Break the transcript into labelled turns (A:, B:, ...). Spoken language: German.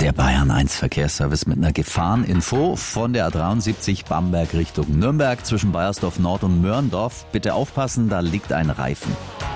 A: Der Bayern 1 Verkehrsservice mit einer Gefahreninfo von der A73 Bamberg Richtung Nürnberg zwischen Baiersdorf Nord und Mörndorf. Bitte aufpassen, da liegt ein Reifen.